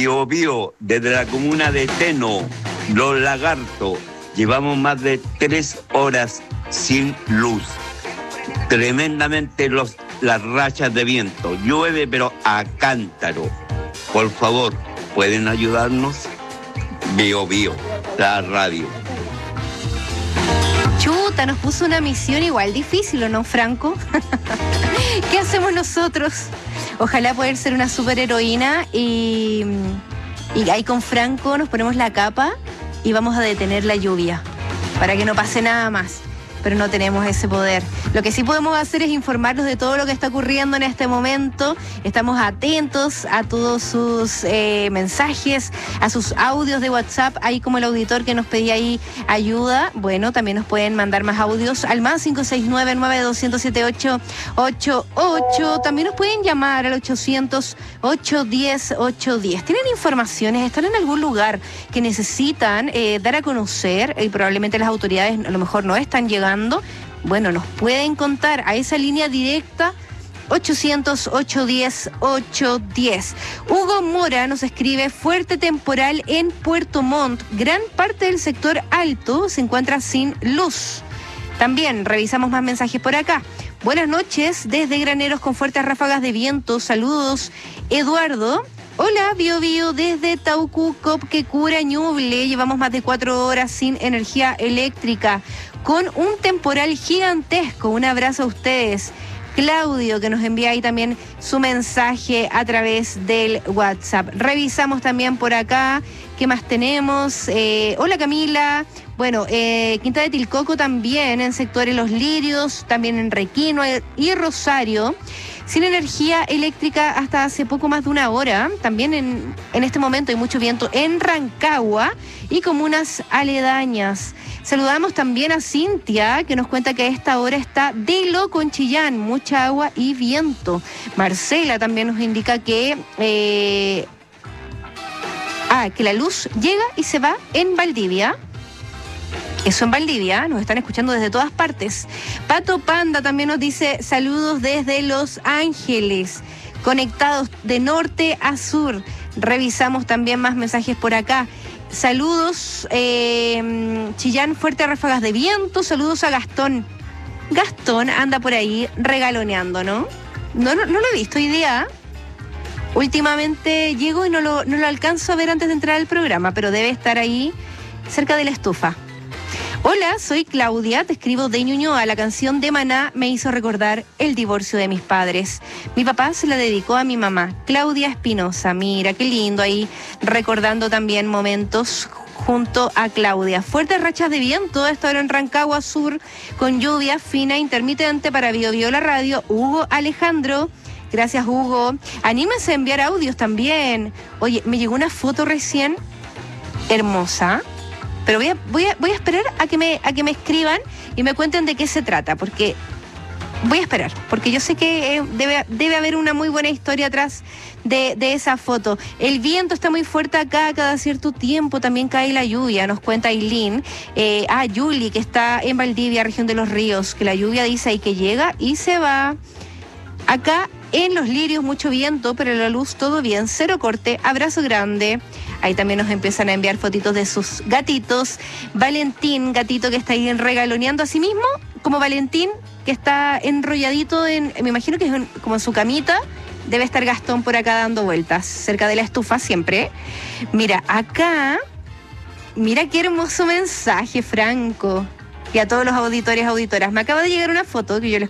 Bío Bío, desde la comuna de Teno, Los Lagartos, llevamos más de 3 horas sin luz. Tremendamente las rachas de viento. Llueve pero a cántaro. Por favor, ¿pueden ayudarnos? Bío Bío, la radio. Chuta, nos puso una misión igual difícil, ¿o no, Franco? ¿Qué hacemos nosotros? Ojalá poder ser una superheroína y ahí con Franco nos ponemos la capa y vamos a detener la lluvia para que no pase nada más. Pero no tenemos ese poder. Lo que sí podemos hacer es informarnos de todo lo que está ocurriendo en este momento. Estamos atentos a todos sus mensajes, a sus audios de WhatsApp, ahí como el auditor que nos pedía ahí ayuda. Bueno, también nos pueden mandar más audios al más 569-9200-7888. También nos pueden llamar al 800-810-810. ¿Tienen informaciones? ¿Están en algún lugar que necesitan dar a conocer? Y probablemente las autoridades a lo mejor no están llegando. Bueno, nos pueden contar a esa línea directa 800-810-810. Hugo Mora nos escribe: fuerte temporal en Puerto Montt. Gran parte del sector alto se encuentra sin luz. También revisamos más mensajes por acá. Buenas noches desde Graneros con fuertes ráfagas de viento. Saludos, Eduardo. Hola, Bío Bío, desde Taucu, Copquecura, Ñuble. Llevamos más de 4 horas sin energía eléctrica, con un temporal gigantesco. Un abrazo a ustedes. Claudio, que nos envía ahí también su mensaje a través del WhatsApp. Revisamos también por acá. ¿Qué más tenemos? Hola, Camila. Bueno, Quinta de Tilcoco también, en sectores Los Lirios, también en Requino y Rosario. Sin energía eléctrica hasta hace poco más de 1 hora. También en este momento hay mucho viento en Rancagua y comunas aledañas. Saludamos también a Cintia, que nos cuenta que a esta hora está de loco en Chillán, mucha agua y viento. Marcela también nos indica que la luz llega y se va en Valdivia. Eso en Valdivia, nos están escuchando desde todas partes. Pato Panda también nos dice: saludos desde Los Ángeles, conectados de norte a sur. Revisamos también más mensajes por acá. Saludos, Chillán, fuertes ráfagas de viento. Saludos a Gastón. Gastón anda por ahí regaloneando, ¿no? No lo he visto hoy día. Últimamente llego y no lo alcanzo a ver antes de entrar al programa, pero debe estar ahí cerca de la estufa. Hola, soy Claudia, te escribo de Ñuñoa. La canción de Maná me hizo recordar el divorcio de mis padres. Mi papá se la dedicó a mi mamá, Claudia Espinosa. Mira, qué lindo ahí, recordando también momentos junto a Claudia. Fuertes rachas de viento a esta hora en Rancagua Sur, con lluvia fina intermitente para Bío Bío la radio. Hugo Alejandro. Gracias, Hugo. Anímense a enviar audios también. Oye, me llegó una foto recién hermosa. Pero voy a esperar a que me escriban y me cuenten de qué se trata, porque voy a esperar, porque yo sé que debe haber una muy buena historia atrás de esa foto. El viento está muy fuerte acá, cada cierto tiempo también cae la lluvia, nos cuenta Ailín. Yuli, que está en Valdivia, región de Los Ríos, que la lluvia dice ahí que llega y se va. Acá en Los Lirios mucho viento, pero la luz todo bien, cero corte, abrazo grande. Ahí también nos empiezan a enviar fotitos de sus gatitos. Valentín, gatito que está ahí regaloneando a sí mismo, como Valentín, que está enrolladito me imagino que es como en su camita. Debe estar Gastón por acá dando vueltas, cerca de la estufa siempre. Mira, acá, mira qué hermoso mensaje, Franco. Y a todos los auditores, auditoras. Me acaba de llegar una foto que yo les